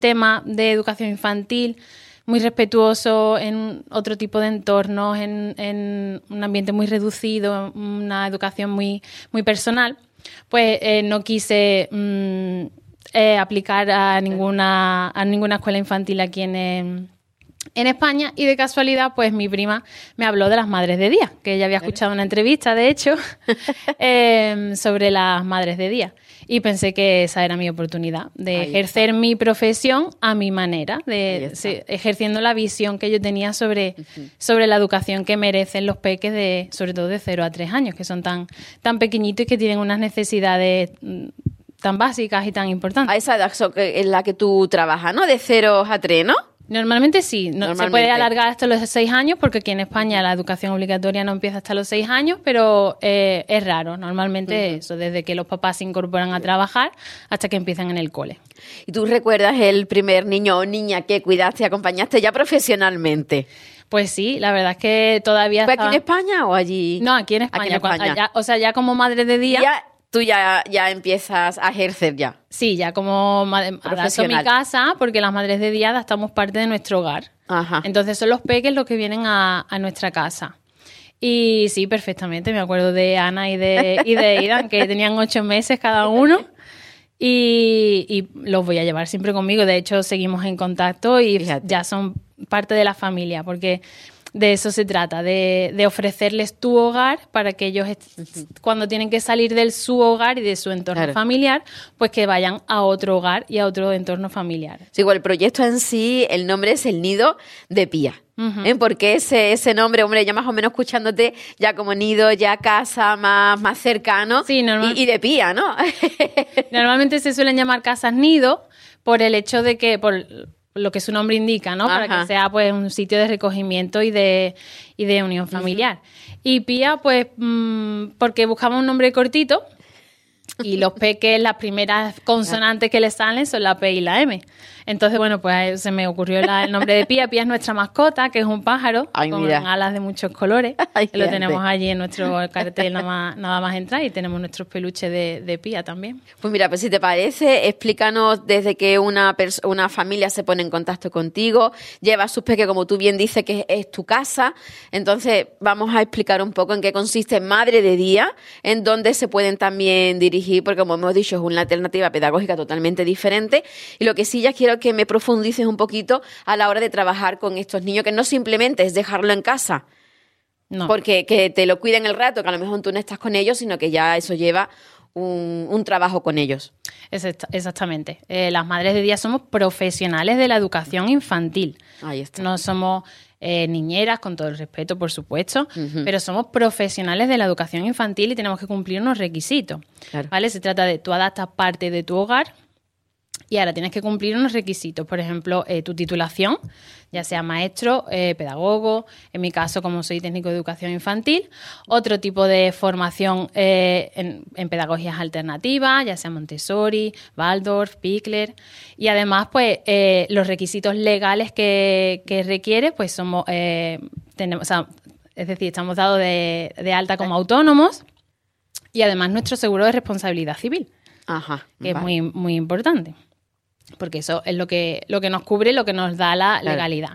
tema de educación infantil, muy respetuoso en otro tipo de entornos, en un ambiente muy reducido, una educación muy, muy personal, pues no quise aplicar a ninguna escuela infantil aquí en España, y de casualidad pues mi prima me habló de las madres de día, que ella había escuchado una entrevista de hecho sobre las madres de día, y pensé que esa era mi oportunidad de ejercer mi profesión a mi manera, ejerciendo la visión que yo tenía sobre la educación que merecen los peques sobre todo de 0 a 3 años, que son tan pequeñitos y que tienen unas necesidades tan básicas y tan importantes. A esa edad en la que tú trabajas, ¿no? De 0 a 3, ¿no? Normalmente sí, se puede alargar hasta los 6 años, porque aquí en España la educación obligatoria no empieza hasta los 6 años, pero es raro. Normalmente eso, desde que los papás se incorporan a trabajar hasta que empiezan en el cole. ¿Y tú recuerdas el primer niño o niña que cuidaste y acompañaste ya profesionalmente? Pues sí, la verdad es que todavía ¿Fue aquí en España o allí? No, aquí en España. Aquí en España. Ya como madre de día... Tú ya empiezas a ejercer ya. Sí, ya como adapto mi casa, porque las madres de día adaptamos parte de nuestro hogar. Ajá. Entonces son los peques los que vienen a nuestra casa. Y sí, perfectamente, me acuerdo de Ana y de Idan, que tenían 8 meses cada uno. Y los voy a llevar siempre conmigo. De hecho, seguimos en contacto y ya son parte de la familia, porque... de eso se trata, de ofrecerles tu hogar para que ellos, cuando tienen que salir de su hogar y de su entorno familiar, pues que vayan a otro hogar y a otro entorno familiar. Sí, igual el proyecto en sí, el nombre es El Nido de Pía. Porque ese nombre, hombre, ya más o menos escuchándote, ya como nido, ya casa más cercano, sí, y de Pía, ¿no? Normalmente se suelen llamar casas nido por el hecho de que... por lo que su nombre indica, ¿no? Para que sea pues un sitio de recogimiento y de unión familiar. Y Pía, pues, porque buscamos un nombre cortito y los peques, las primeras consonantes que les salen son la P y la M. Entonces, bueno, pues se me ocurrió el nombre de Pía. Pía es nuestra mascota, que es un pájaro con alas de muchos colores. Que lo tenemos allí en nuestro cartel nada más entrar, y tenemos nuestros peluches de Pía también. Pues mira, pues si te parece, explícanos desde que una familia se pone en contacto contigo, lleva a sus peques, como tú bien dices, que es tu casa. Entonces, vamos a explicar un poco en qué consiste Madre de Día, en dónde se pueden también dirigir, porque como hemos dicho, es una alternativa pedagógica totalmente diferente. Y lo que sí ya quiero que me profundices un poquito a la hora de trabajar con estos niños, que no simplemente es dejarlo en casa, porque que te lo cuiden el rato, que a lo mejor tú no estás con ellos, sino que ya eso lleva un trabajo con ellos. Exactamente. Las madres de día somos profesionales de la educación infantil. Ahí está. No somos niñeras, con todo el respeto, por supuesto, pero somos profesionales de la educación infantil y tenemos que cumplir unos requisitos. ¿Vale? Se trata de tú adaptas parte de tu hogar y ahora tienes que cumplir unos requisitos. Por ejemplo, tu titulación, ya sea maestro, pedagogo, en mi caso, como soy técnico de educación infantil, otro tipo de formación en pedagogías alternativas, ya sea Montessori, Waldorf, Pikler, y además, pues, los requisitos legales que requiere, pues somos, tenemos, o sea, es decir, estamos dados de alta como autónomos, y además nuestro seguro de responsabilidad civil, que es muy, muy importante. Porque eso es lo que nos cubre, lo que nos da la legalidad.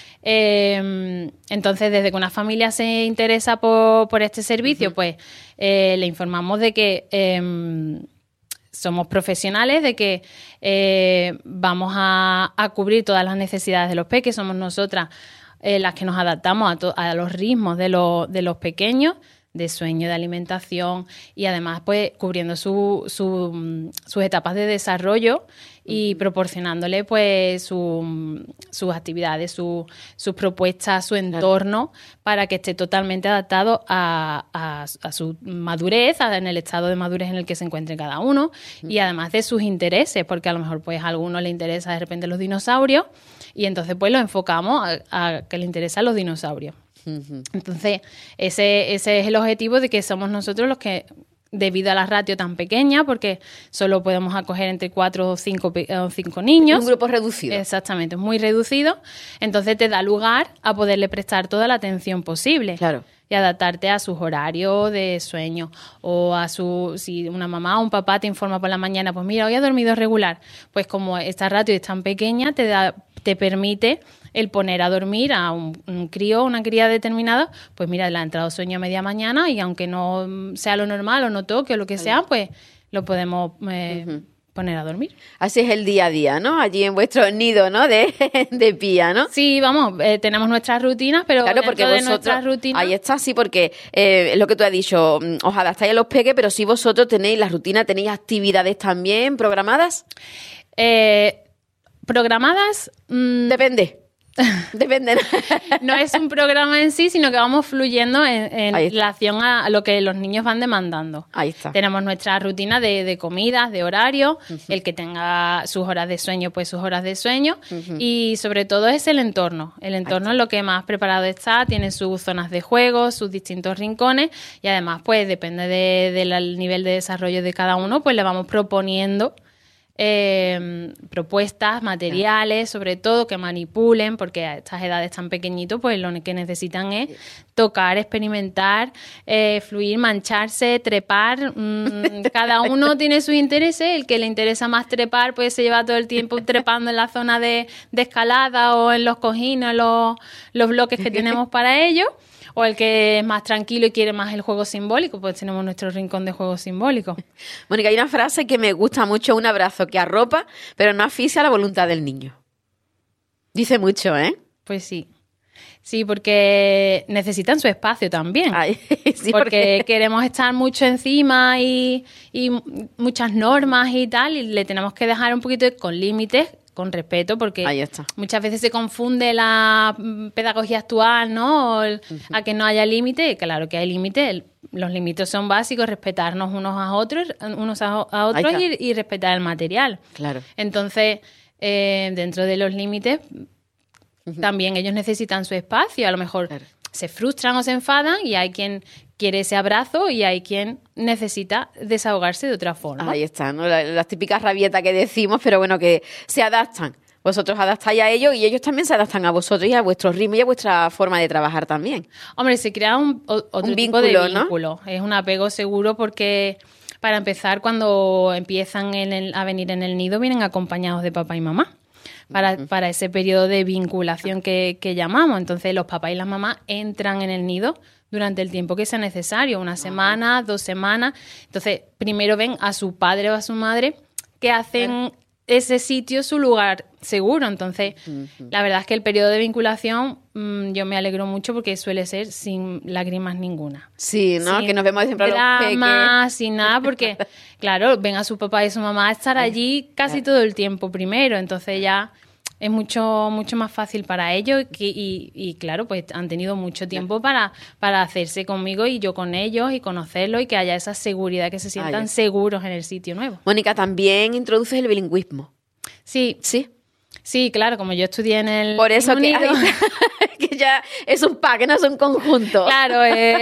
Entonces, desde que una familia se interesa por este servicio, pues le informamos de que somos profesionales, de que vamos a cubrir todas las necesidades de los peques. Somos nosotras las que nos adaptamos a los ritmos de los pequeños, de sueño, de alimentación, y además pues cubriendo sus etapas de desarrollo y proporcionándole pues sus actividades, sus propuestas, su entorno, para que esté totalmente adaptado a su madurez, en el estado de madurez en el que se encuentre cada uno, y además de sus intereses, porque a lo mejor pues a algunos le interesa de repente los dinosaurios, y entonces pues lo enfocamos a que le interesan los dinosaurios. Entonces, ese es el objetivo, de que somos nosotros los que debido a la ratio tan pequeña, porque solo podemos acoger entre 4 o 5 niños. Un grupo reducido. Exactamente, muy reducido. Entonces te da lugar a poderle prestar toda la atención posible. Claro. Y adaptarte a sus horarios de sueño. O si una mamá o un papá te informa por la mañana, pues mira, hoy ha dormido regular. Pues como esta ratio es tan pequeña, te permite el poner a dormir a un crío o una cría determinada, pues mira, le ha entrado sueño a media mañana y aunque no sea lo normal o no toque o lo que sea, pues lo podemos poner a dormir. Así es el día a día, ¿no? Allí en vuestro nido, ¿no? De Pía, ¿no? Sí, vamos, tenemos nuestras rutinas, pero claro, porque dentro de vosotros, nuestras rutinas... Ahí está, sí, porque es lo que tú has dicho, os adaptáis a los peques, pero si vosotros tenéis la rutina, ¿tenéis actividades también programadas? Programadas... Depende. Depende. No es un programa en sí, sino que vamos fluyendo en relación a lo que los niños van demandando. Ahí está. Tenemos nuestra rutina de comidas, de horario, el que tenga sus horas de sueño, pues sus horas de sueño, y sobre todo es el entorno. El entorno es lo que más preparado está, tiene sus zonas de juego, sus distintos rincones, y además, pues depende del nivel de desarrollo de cada uno, pues le vamos proponiendo propuestas, materiales, sobre todo que manipulen, porque a estas edades tan pequeñitos, pues lo que necesitan es tocar, experimentar, fluir, mancharse, trepar. Cada uno tiene sus intereses. El que le interesa más trepar, pues se lleva todo el tiempo trepando en la zona de escalada o en los cojines, los bloques que tenemos para ello. O el que es más tranquilo y quiere más el juego simbólico, pues tenemos nuestro rincón de juego simbólico. Mónica, hay una frase que me gusta mucho, un abrazo que arropa, pero no asfixia la voluntad del niño. Dice mucho, ¿eh? Pues sí. Sí, porque necesitan su espacio también. Ay, sí, porque queremos estar mucho encima y muchas normas y tal, y le tenemos que dejar un poquito con límites, con respeto, porque ahí está. Muchas veces se confunde la pedagogía actual, ¿no? A que no haya límite. Claro que hay límite. Los límites son básicos, respetarnos unos a otros y respetar el material. Claro. Entonces, dentro de los límites, también ellos necesitan su espacio. A lo mejor se frustran o se enfadan y hay quien quiere ese abrazo y hay quien necesita desahogarse de otra forma. Ahí está, ¿no? Las típicas rabietas que decimos, pero bueno, que se adaptan. Vosotros adaptáis a ellos y ellos también se adaptan a vosotros y a vuestro ritmo y a vuestra forma de trabajar también. Hombre, se crea otro tipo vínculo, de vínculo, ¿no? Es un apego seguro porque, para empezar, cuando empiezan a venir en el nido, vienen acompañados de papá y mamá. Para ese periodo de vinculación que llamamos. Entonces, los papás y las mamás entran en el nido durante el tiempo que sea necesario, 1 semana, 2 semanas. Entonces, primero ven a su padre o a su madre que hacen ese sitio su lugar seguro. Entonces, la verdad es que el periodo de vinculación yo me alegro mucho porque suele ser sin lágrimas ninguna. Sí, ¿no? Sin que nos vemos siempre drama, sin nada, porque, claro, ven a su papá y su mamá a estar allí casi todo el tiempo primero. Entonces ya es mucho más fácil para ellos y claro, pues han tenido mucho tiempo para hacerse conmigo y yo con ellos y conocerlos y que haya esa seguridad, que se sientan seguros en el sitio nuevo. Mónica, también introduces el bilingüismo. Sí. Sí, claro, como yo estudié en el Por eso Reino Unido, que ya es un pack, no es un conjunto. Claro,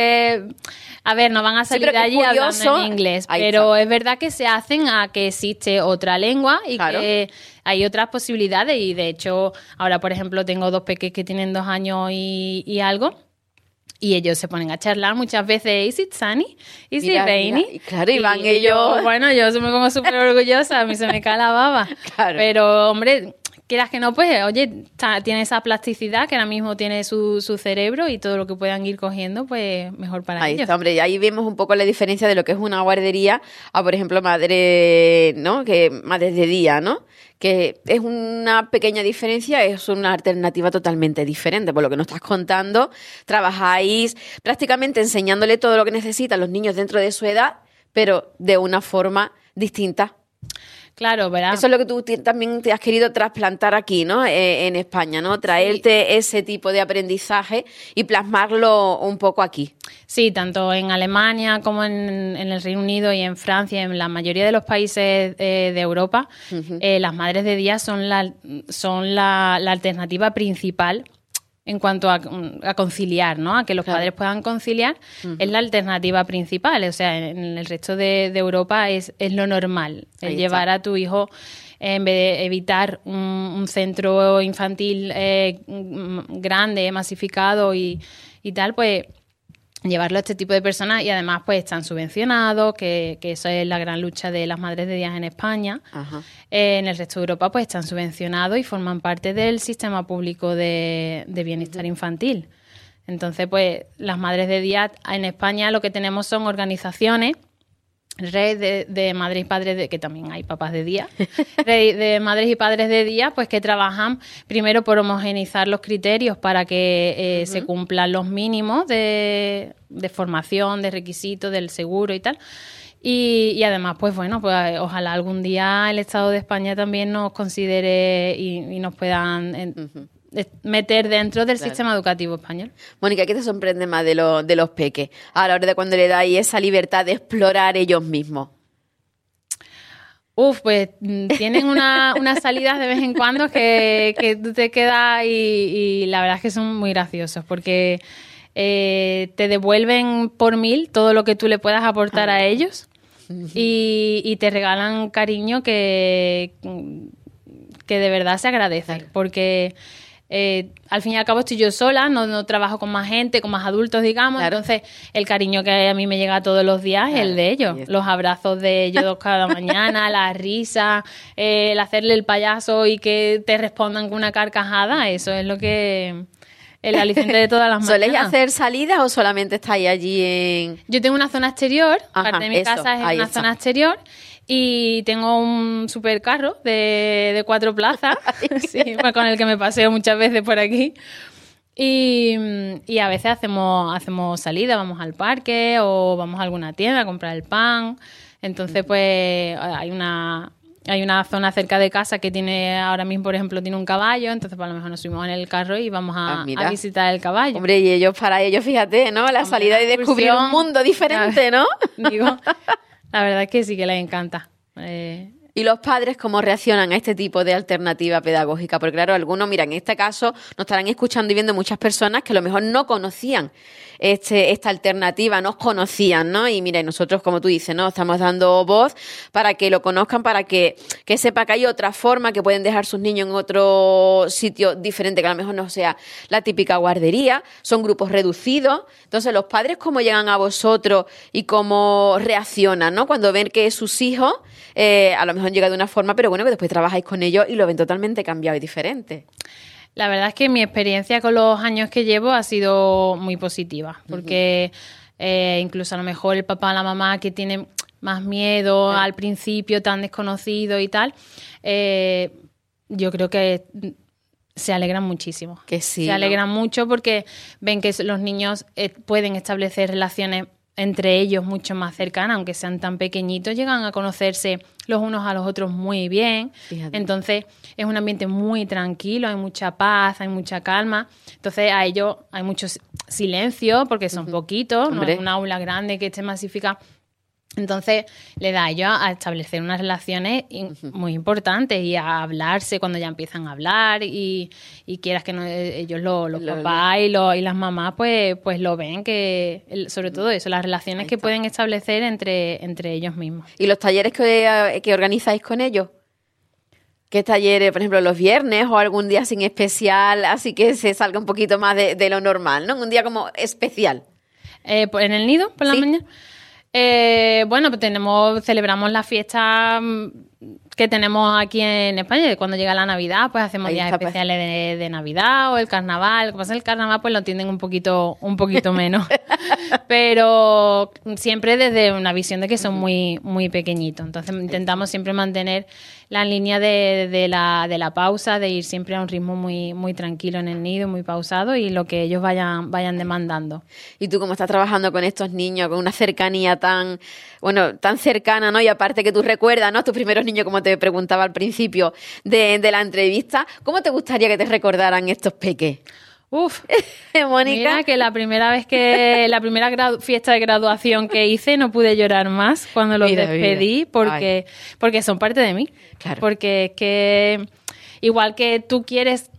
a ver, no van a salir de allí hablando en inglés, pero es verdad que se hacen a que existe otra lengua y que hay otras posibilidades y de hecho ahora, por ejemplo, tengo 2 peques que tienen 2 años y algo. Y ellos se ponen a charlar muchas veces, ¿is it sunny? ¿Is it rainy? Y claro, y van ellos... Bueno, yo me pongo súper orgullosa, a mí se me cae la baba. Claro. Pero, hombre, quieras que no, pues, oye, tiene esa plasticidad que ahora mismo tiene su cerebro y todo lo que puedan ir cogiendo, pues, mejor para ellos. Ahí está, hombre, y ahí vemos un poco la diferencia de lo que es una guardería a, por ejemplo, madre, ¿no? Que madres de día, ¿no? Que es una pequeña diferencia, es una alternativa totalmente diferente. Por lo que nos estás contando, trabajáis prácticamente enseñándole todo lo que necesitan los niños dentro de su edad, pero de una forma distinta. Claro, ¿verdad? Eso es lo que tú también te has querido trasplantar aquí, ¿no? En España, ¿no? Traerte ese tipo de aprendizaje y plasmarlo un poco aquí. Sí, tanto en Alemania como en el Reino Unido y en Francia, en la mayoría de los países de Europa, las madres de día son la alternativa principal en cuanto a conciliar, ¿no? A que los padres puedan conciliar, es la alternativa principal. O sea, en el resto de Europa es lo normal. El llevar a tu hijo, en vez de evitar un centro infantil grande, masificado y tal, pues llevarlo a este tipo de personas, y además pues están subvencionados, que eso es la gran lucha de las madres de día en España. En el resto de Europa pues están subvencionados y forman parte del sistema público de bienestar infantil. Entonces pues las madres de día en España lo que tenemos son organizaciones, red de madres y padres que también hay papás de día, red de madres y padres de día, pues que trabajan primero por homogeneizar los criterios para que se cumplan los mínimos de formación, de requisitos, del seguro y tal. Y además, pues bueno, pues ojalá algún día el Estado de España también nos considere y nos puedan meter dentro del sistema educativo español. Mónica, ¿qué te sorprende más de los peques a la hora de cuando le dais esa libertad de explorar ellos mismos? Pues tienen unas salidas de vez en cuando que tú te quedas y la verdad es que son muy graciosos porque te devuelven por 1000 todo lo que tú le puedas aportar a ellos y te regalan cariño que de verdad se agradece, porque al fin y al cabo estoy yo sola, no trabajo con más gente, con más adultos, digamos. Entonces el cariño que a mí me llega todos los días es el de ellos, los abrazos de ellos cada mañana, la risa, el hacerle el payaso y que te respondan con una carcajada, eso es lo que el aliciente de todas las mañanas. ¿Soléis hacer salidas o solamente estáis allí en...? Yo tengo una zona exterior, parte de mi casa es una zona exterior. Y tengo un supercarro de 4 plazas, sí, con el que me paseo muchas veces por aquí. Y a veces hacemos salida, vamos al parque o vamos a alguna tienda a comprar el pan. Entonces, pues hay una zona cerca de casa que tiene, ahora mismo, por ejemplo, tiene un caballo. Entonces, pues, a lo mejor nos subimos en el carro y vamos a visitar el caballo. Hombre, y para ellos, fíjate, ¿no? La salida y descubrir un mundo diferente, ¿no? Digo, la verdad es que sí que les encanta. ¿Y los padres cómo reaccionan a este tipo de alternativa pedagógica? Porque claro, algunos, mira, en este caso nos estarán escuchando y viendo muchas personas que a lo mejor no conocían esta alternativa, no conocían, ¿no? Y mira, nosotros, como tú dices, ¿no? Estamos dando voz para que lo conozcan, para que sepa que hay otra forma, que pueden dejar sus niños en otro sitio diferente, que a lo mejor no sea la típica guardería, son grupos reducidos. Entonces, los padres, ¿cómo llegan a vosotros y cómo reaccionan, ¿no? Cuando ven que sus hijos, a lo mejor llega de una forma, pero bueno, que después trabajáis con ellos y lo ven totalmente cambiado y diferente. La verdad es que mi experiencia con los años que llevo ha sido muy positiva, porque incluso a lo mejor el papá o la mamá que tienen más miedo al principio, tan desconocido y tal, yo creo que se alegran muchísimo. Que sí, se alegran mucho porque ven que los niños pueden establecer relaciones entre ellos mucho más cercanas, aunque sean tan pequeñitos, llegan a conocerse los unos a los otros muy bien. Fíjate. Entonces es un ambiente muy tranquilo, hay mucha paz, hay mucha calma. Entonces a ellos hay mucho silencio porque son poquitos, no es un aula grande que esté masificada. Entonces le da a ellos a establecer unas relaciones muy importantes y a hablarse cuando ya empiezan a hablar y quieras que no, ellos los papás y las mamás pues lo ven, que sobre todo eso, las relaciones que pueden establecer entre ellos mismos. ¿Y los talleres que organizáis con ellos? ¿Qué talleres, por ejemplo, los viernes o algún día sin especial, así que se salga un poquito más de lo normal, ¿no? Un día como especial. ¿En el nido por la mañana? Bueno, pues celebramos la fiesta que tenemos aquí en España. Cuando llega la Navidad, pues hacemos días especiales de Navidad o el carnaval. Lo que pasa es que el carnaval pues lo entienden un poquito menos. Pero siempre desde una visión de que son muy, muy pequeñitos. Entonces intentamos siempre mantener la línea de la pausa, de ir siempre a un ritmo muy, muy tranquilo en el nido, muy pausado y lo que ellos vayan demandando. Y tú, como estás trabajando con estos niños, con una cercanía tan cercana, ¿no? Y aparte que tú recuerdas, ¿no? Tus primeros niños, como te preguntaba al principio de la entrevista, ¿cómo te gustaría que te recordaran estos peques? Mónica. Mira que la primera fiesta de graduación que hice no pude llorar más cuando los despedí porque son parte de mí. Claro. Porque es que igual que tú quieres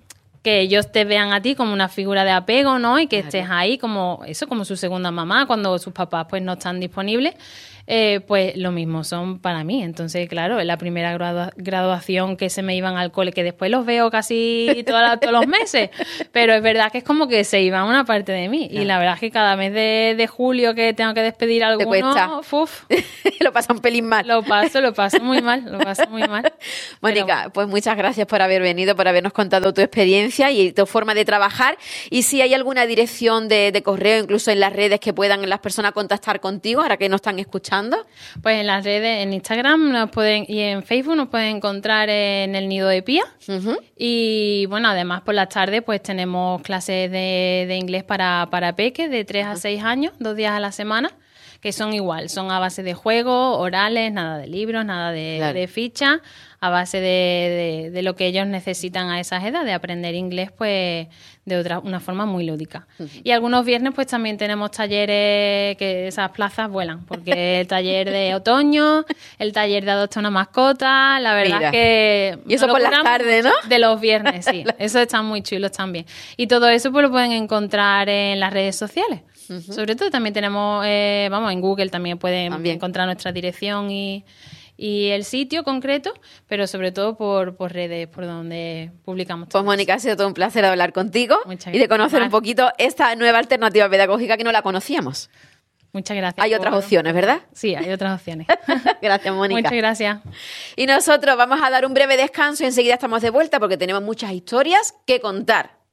que ellos te vean a ti como una figura de apego, ¿no? Y que estés ahí como su segunda mamá cuando sus papás pues no están disponibles. Pues lo mismo son para mí. Entonces, claro, es la primera graduación que se me iban al cole, que después los veo casi todos los meses, pero es verdad que es como que se iban una parte de mí. Claro. Y la verdad es que cada mes de julio que tengo que despedir a alguno, lo pasa un pelín mal. Lo paso muy mal, Mónica, pues muchas gracias por haber venido, por habernos contado tu experiencia y tu forma de trabajar. Y si hay alguna dirección de correo, incluso en las redes, que puedan las personas contactar contigo, ahora que nos están escuchando. Pues en las redes, en Instagram y en Facebook nos pueden encontrar en el Nido de Pía. Uh-huh. Y bueno, además por las tardes pues tenemos clases de inglés para peques de 3 a 6 años, 2 días a la semana, que son igual, son a base de juegos, orales, nada de libros, nada de fichas, a base de lo que ellos necesitan a esas edades, de aprender inglés pues de una forma muy lúdica. Uh-huh. Y algunos viernes pues también tenemos talleres, que esas plazas vuelan, porque el taller de otoño, el taller de adopta una mascota, la verdad es que... Y eso por las tardes, ¿no? De los viernes, sí. Esos están muy chulos también. Y todo eso pues lo pueden encontrar en las redes sociales. Uh-huh. Sobre todo también tenemos, en Google también pueden encontrar nuestra dirección y el sitio concreto, pero sobre todo por redes, por donde publicamos. Pues Mónica, ha sido todo un placer hablar contigo y de conocer un poquito esta nueva alternativa pedagógica que no la conocíamos. Muchas gracias. Hay otras opciones, ¿verdad? Sí, hay otras opciones. Gracias, Mónica. Muchas gracias. Y nosotros vamos a dar un breve descanso y enseguida estamos de vuelta porque tenemos muchas historias que contar.